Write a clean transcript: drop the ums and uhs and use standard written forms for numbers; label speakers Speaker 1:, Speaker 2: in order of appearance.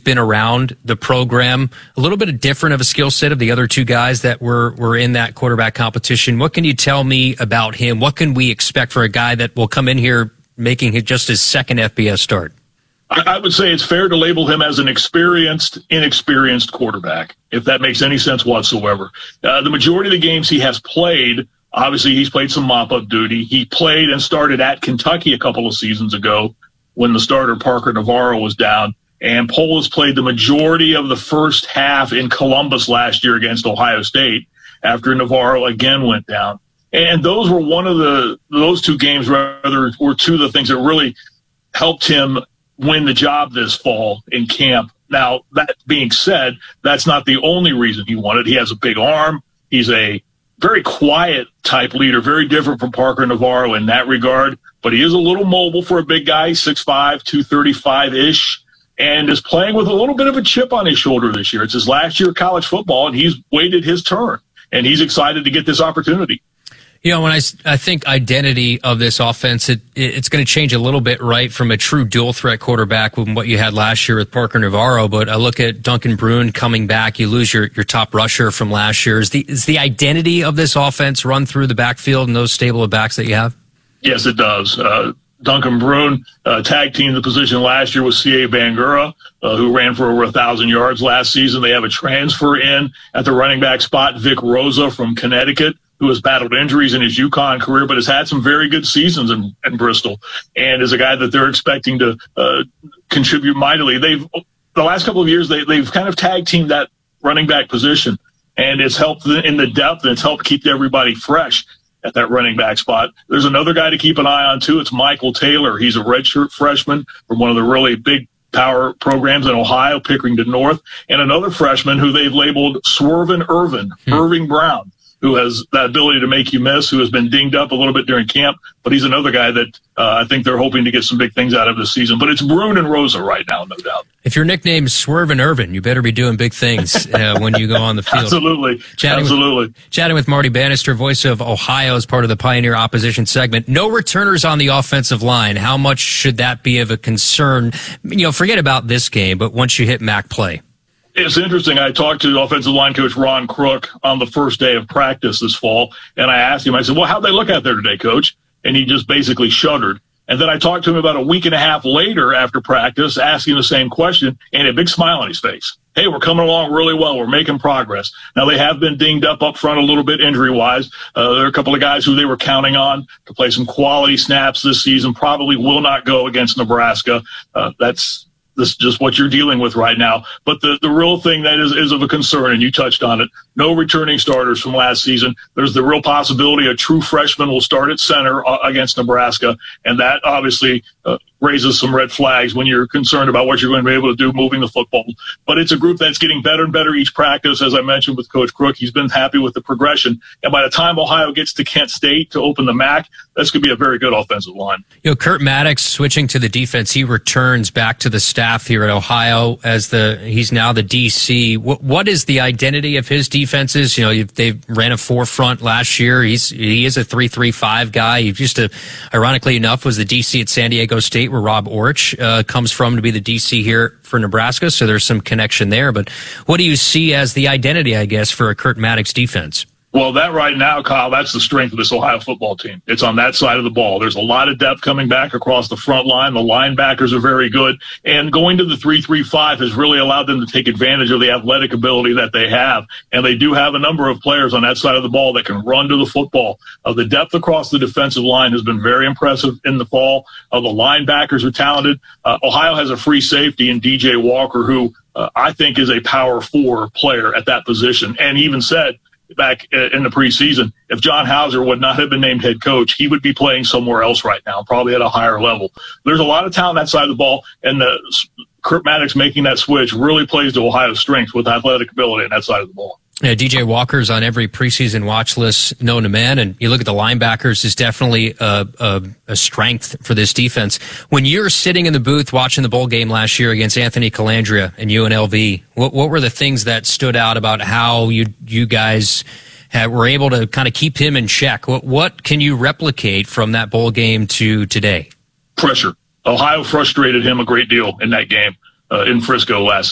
Speaker 1: been around the program. A little bit different of a skill set of the other two guys that were in that quarterback competition. What can you tell me about him? What can we expect for a guy that will come in here making it just his second FBS start?
Speaker 2: I would say it's fair to label him as an inexperienced quarterback, if that makes any sense whatsoever. The majority of the games he has played, obviously he's played some mop-up duty. He played and started at Kentucky a couple of seasons ago when the starter Parker Navarro was down. And Poles played the majority of the first half in Columbus last year against Ohio State after Navarro again went down. And those were those two games rather were two of the things that really helped him win the job this fall in camp. Now, that being said, that's not the only reason he won it. He has a big arm. He's a very quiet type leader, very different from Parker Navarro in that regard, but he is a little mobile for a big guy, 6'5", 235-ish, and is playing with a little bit of a chip on his shoulder this year. It's his last year of college football, and he's waited his turn, and he's excited to get this opportunity.
Speaker 1: You know, when I think identity of this offense, it's going to change a little bit, right, from a true dual-threat quarterback with what you had last year with Parker Navarro. But I look at Duncan Brune coming back. You lose your top rusher from last year. Is the identity of this offense run through the backfield and those stable of backs that you have?
Speaker 2: Yes, it does. Duncan Brune tag teamed the position last year with C.A. Bangura, who ran for over 1,000 yards last season. They have a transfer in at the running back spot, Vic Rosa from Connecticut, who has battled injuries in his UConn career, but has had some very good seasons in Bristol, and is a guy that they're expecting to contribute mightily. The last couple of years, they've kind of tag teamed that running back position, and it's helped in the depth, and it's helped keep everybody fresh at that running back spot. There's another guy to keep an eye on, too. It's Michael Taylor. He's a redshirt freshman from one of the really big power programs in Ohio, Pickerington North, and another freshman who they've labeled Swervin' Irving Brown, who has that ability to make you miss, who has been dinged up a little bit during camp, but he's another guy that I think they're hoping to get some big things out of this season. But it's Brune and Rosa right now, no doubt. If
Speaker 1: your nickname's Swervin' Irvin, you better be doing big things when you go on the field.
Speaker 2: Absolutely.
Speaker 1: Chatting with Marty Bannister, voice of Ohio, as part of the Pioneer Opposition segment. No returners on the offensive line. How much should that be of a concern? You know, forget about this game, but once you hit MAC play.
Speaker 2: It's interesting. I talked to offensive line coach Ron Crook on the first day of practice this fall, and I asked him, I said, well, how'd they look out there today, coach? And he just basically shuddered. And then I talked to him about a week and a half later after practice, asking the same question, and a big smile on his face. Hey, we're coming along really well. We're making progress. Now, they have been dinged up front a little bit injury-wise. There are a couple of guys who they were counting on to play some quality snaps this season, probably will not go against Nebraska. This is just what you're dealing with right now. But the real thing that is of a concern, and you touched on it, no returning starters from last season. There's the real possibility a true freshman will start at center against Nebraska, and that obviously raises some red flags when you're concerned about what you're going to be able to do moving the football. But it's a group that's getting better and better each practice. As I mentioned with Coach Crook, he's been happy with the progression. And by the time Ohio gets to Kent State to open the MAC, that's going to be a very good offensive line.
Speaker 1: You know, Kurt Maddox switching to the defense, he returns back to the staff here at Ohio as he's now the DC. What is the identity of his defenses? You know, they ran a 4-front last year. He is a 3-3-5 guy. He used to, ironically enough, was the DC at San Diego State, where Rob Orich comes from to be the DC here for Nebraska. So there's some connection there. But what do you see as the identity, I guess, for a Kurt Maddox defense?
Speaker 2: Well, that right now, Kyle, that's the strength of this Ohio football team. It's on that side of the ball. There's a lot of depth coming back across the front line. The linebackers are very good. And going to the 3-3-5 has really allowed them to take advantage of the athletic ability that they have. And they do have a number of players on that side of the ball that can run to the football. The depth across the defensive line has been very impressive in the fall. The linebackers are talented. Ohio has a free safety in DJ Walker, who I think is a power 4 player at that position. And he even said back in the preseason, if John Hauser would not have been named head coach, he would be playing somewhere else right now, probably at a higher level. There's a lot of talent on that side of the ball, and Kurt Maddox making that switch really plays to Ohio's strengths with athletic ability on that side of the ball.
Speaker 1: Yeah, DJ Walker's on every preseason watch list known to man, and you look at the linebackers, is definitely a strength for this defense. When you're sitting in the booth watching the bowl game last year against Anthony Calandria and UNLV, what were the things that stood out about how you guys were able to kind of keep him in check? What can you replicate from that bowl game to today?
Speaker 2: Pressure. Ohio frustrated him a great deal in that game in Frisco last